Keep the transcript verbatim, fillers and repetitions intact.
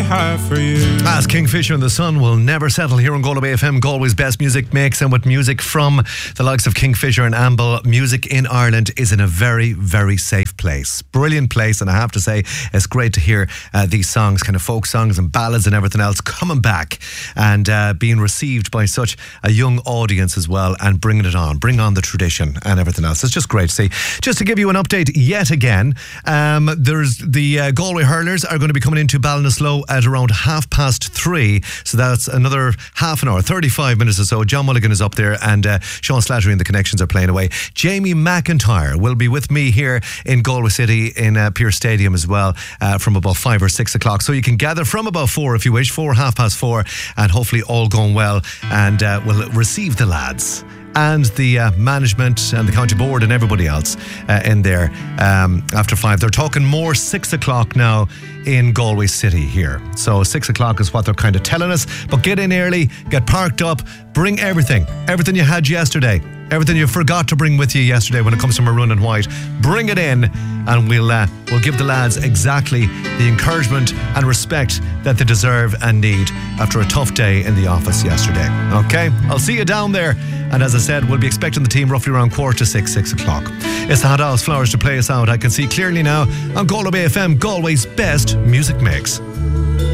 have for you. As Kingfisher and the Sun will never settle here on Galway F M, Galway's best music mix, and with music from the likes of Kingfisher and Amble, music in Ireland is in a very, very safe place. Brilliant place, and I have to say, it's great to hear uh, these songs, kind of folk songs and ballads and everything else, coming back and uh, being received by such a young audience as well, and bringing it on, bring on the tradition and everything else. It's just great to see. Just to give you an update yet again, um, there's the uh, Galway Hurlers are going to be coming into Ballinasloe at around half past three, so that's another half an hour, thirty-five minutes or so. John Mulligan is up there, and uh, Sean Slattery and the Connections are playing away. Jamie McIntyre will be with me here in Galway City in uh, Pearse Stadium as well, uh, from about five or six o'clock. So you can gather from about four if you wish, four, half past four, and hopefully all going well, and uh, we'll receive the lads and the uh, management and the county board and everybody else uh, in there um, after five. They're talking more six o'clock now in Galway City here. So six o'clock is what they're kind of telling us. But get in early, get parked up, bring everything. Everything you had yesterday. Everything you forgot to bring with you yesterday when it comes to maroon and white. Bring it in, and we'll uh, we'll give the lads exactly the encouragement and respect that they deserve and need after a tough day in the office yesterday. Okay? I'll see you down there. And as I said, we'll be expecting the team roughly around quarter to six, six o'clock. It's the Hot House Flowers to play us out. I can see clearly now on Galway F M, Galway's best music mix.